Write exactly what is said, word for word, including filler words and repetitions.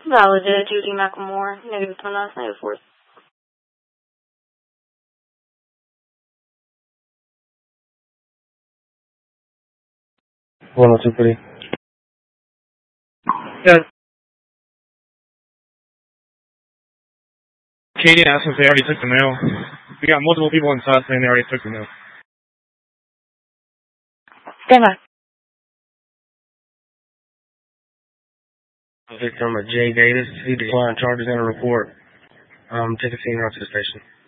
Valid, Judy McLemore, negative two nine, negative four. one oh two, pretty. Yeah. Katie asked if they already took the mail. We got multiple people inside saying they already took the mail. Stand by. Victim of Jay Davis. He declined charges and a report. Um, take a senior out to the station.